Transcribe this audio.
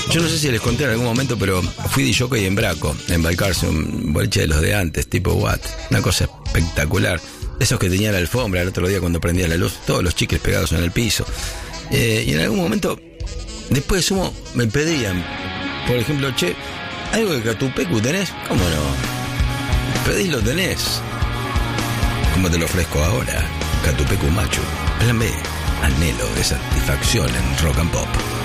Yo no sé si les conté en algún momento, pero fui disjockey en Braco, en Balcarce, un boliche de los de antes, tipo Watt. Una cosa espectacular. Esos que tenían la alfombra el otro día cuando prendía la luz, todos los chicles pegados en el piso. Y en algún momento, después de sumo, me pedían, por ejemplo, che, ¿algo de Catupecu tenés? ¿Cómo no? Pedís, lo tenés. ¿Cómo te lo ofrezco ahora? Catupecu Machu. Plan B. Anhelo de satisfacción en rock and pop.